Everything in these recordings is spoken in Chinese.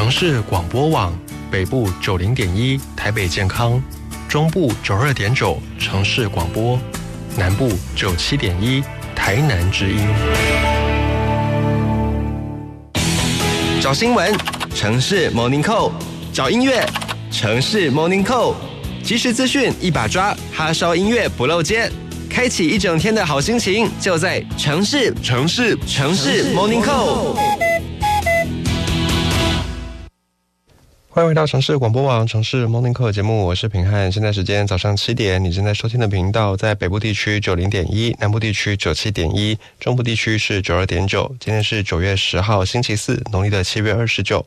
城市广播网，北部90.1台北健康，中部92.9城市广播，南部97.1台南之音。 找新闻，城市 Morning Call； 找音乐，城市 Morning Call。即时资讯一把抓，哈烧音乐不漏接，开启一整天的好心情，就在城市 Morning Call。 欢迎回到城市广播网城市 Morning Call 节目，我是品翰。现在时间早上7点，你正在收听的频道在北部地区90.1，南部地区97.1，中部地区是92.9。今天是9月10号星期四，农历的7月29。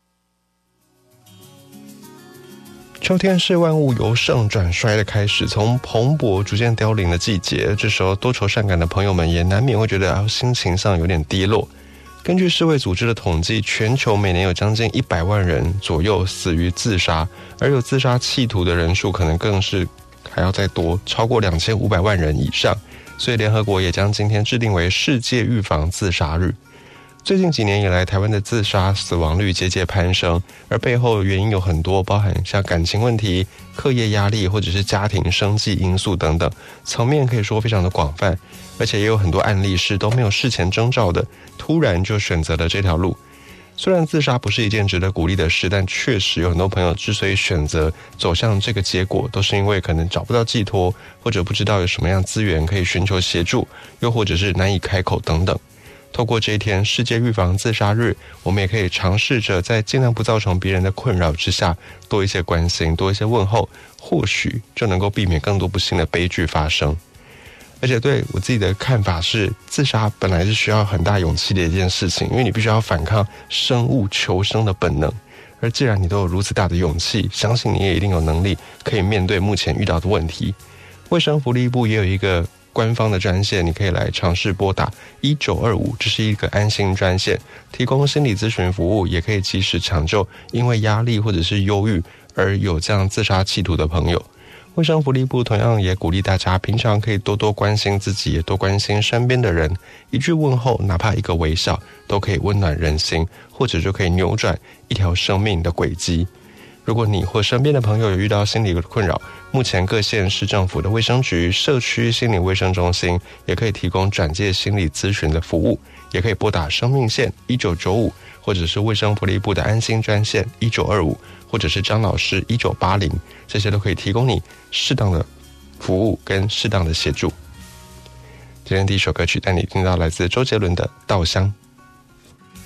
秋天是万物由盛转衰的开始，从蓬勃逐渐凋零的季节。这时候多愁善感的朋友们也难免会觉得心情上有点低落。根据世卫组织的统计，全球每年有将近100万人左右死于自杀，而有自杀企图的人数可能更是还要再多，超过2500万人以上。所以联合国也将今天制定为世界预防自杀日。最近几年以来，台湾的自杀死亡率节节攀升，而背后原因有很多，包含像感情问题、课业压力或者是家庭生计因素等等，层面可以说非常的广泛。而且也有很多案例是都没有事前征兆的，突然就选择了这条路。虽然自杀不是一件值得鼓励的事，但确实有很多朋友之所以选择走向这个结果，都是因为可能找不到寄托，或者不知道有什么样资源可以寻求协助，又或者是难以开口等等。透过这一天世界预防自杀日，我们也可以尝试着在尽量不造成别人的困扰之下，多一些关心，多一些问候，或许就能够避免更多不幸的悲剧发生。而且对我自己的看法是，自杀本来是需要很大勇气的一件事情，因为你必须要反抗生物求生的本能。而既然你都有如此大的勇气，相信你也一定有能力可以面对目前遇到的问题。卫生福利部也有一个官方的专线，你可以来尝试拨打1925，这是一个安心专线，提供心理咨询服务，也可以及时抢救因为压力或者是忧郁而有这样自杀企图的朋友。卫生福利部同样也鼓励大家平常可以多多关心自己，也多关心身边的人，一句问候，哪怕一个微笑，都可以温暖人心，或者就可以扭转一条生命的轨迹。如果你或身边的朋友有遇到心理的困扰，目前各县市政府的卫生局、社区心理卫生中心也可以提供转介心理咨询的服务，也可以拨打生命线1995，或者是卫生福利部的安心专线1925，或者是张老师1980，这些都可以提供你适当的服务跟适当的协助。今天第一首歌曲带你听到来自周杰伦的《稻香》。